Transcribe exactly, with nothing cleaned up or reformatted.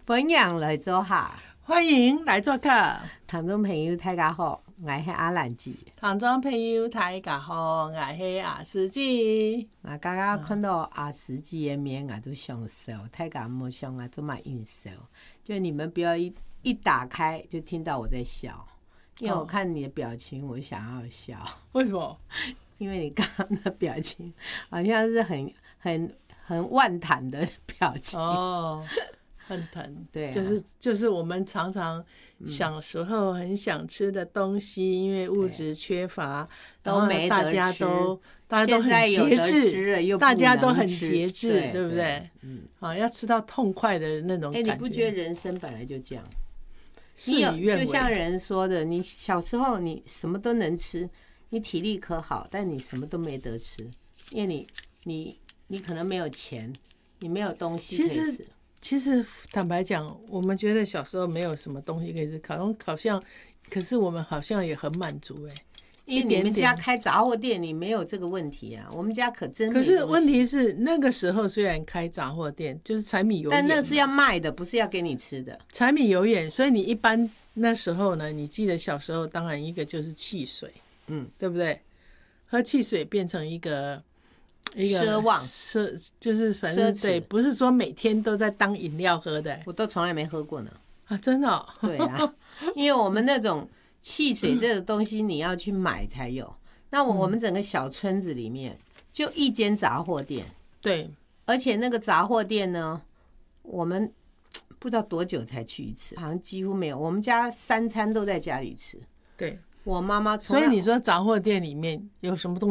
本人来做客， 欢迎来做客。 听众朋友大家好，我是阿兰姐。 听众朋友大家好，我是阿司机。 我刚刚看到阿司机的面，我都享受，大家没想啊，这么应受。就你们不要一一打开就听到我在笑，因为我看你的表情，我想要笑。 为什么？ 因为你刚刚的表情好像是很很很万谈的表情哦。很疼， 对、啊， 就是就是我们常常小时候很想吃的东西，嗯、因为物质缺乏， 都没得吃， 大家都大家都很节制，大家都很节制，对, 对不对？嗯，啊，要吃到痛快的那种感觉。 哎、欸，你不觉得人生本来就这样？ 事与愿违， 就像人说的，你小时候你什么都能吃，你体力可好，但你什么都没得吃，因为你你你可能没有钱，你没有东西可以吃。 其实坦白讲，我们觉得小时候没有什么东西可以吃，好好像，可是我们好像也很满足哎、欸。 因为你们家开杂货店，你没有这个问题啊。我们家可真没东西。 可是问题是，那个时候虽然开杂货店，就是柴米油盐， 但那是要卖的，不是要给你吃的。 柴米油盐，所以你一般那时候呢，你记得小时候，当然一个就是汽水，嗯，对不对？喝汽水变成一个。一个奢望， 奢就是反正对，不是说每天都在当饮料喝的、欸， 我都从来没喝过呢。 啊，真的、哦？ 对啊，因为我们那种汽水这个东西你要去买才有。那我我们整个小村子里面就一间杂货店， 对， 而且那个杂货店呢，我们不知道多久才去一次，好像几乎没有。我们家三餐都在家里吃。 对， 我妈妈， 所以你说杂货店里面有什么东西？